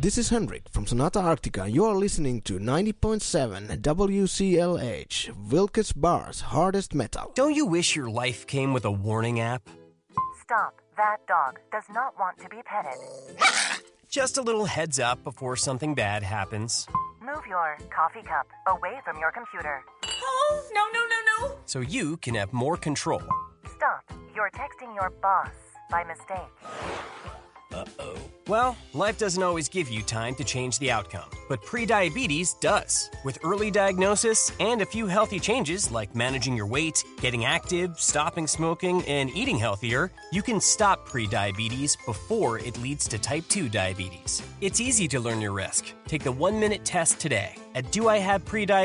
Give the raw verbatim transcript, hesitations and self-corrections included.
This is Henrik from Sonata Arctica. You are listening to ninety point seven W C L H, Wilkes Barre's hardest metal. Don't you wish your life came with a warning app? Stop. That dog does not want to be petted. Just a little heads up before something bad happens. Move your coffee cup away from your computer. Oh, no, no, no, no. So you can have more control. Stop. You're texting your boss by mistake. Uh-oh. Well, life doesn't always give you time to change the outcome, but prediabetes does. With early diagnosis and a few healthy changes like managing your weight, getting active, stopping smoking, and eating healthier, you can stop prediabetes before it leads to type two diabetes. It's easy to learn your risk. Take the one-minute test today at do I have prediabetes